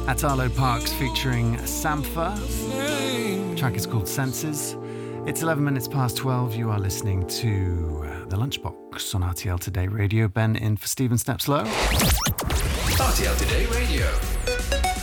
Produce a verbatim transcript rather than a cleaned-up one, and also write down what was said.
At Arlo Parks featuring Sampha. The track is called Senses. It's eleven minutes past twelve. You are listening to The Lunchbox on R T L Today Radio. Ben in for Stephen Stepslow. R T L Today Radio.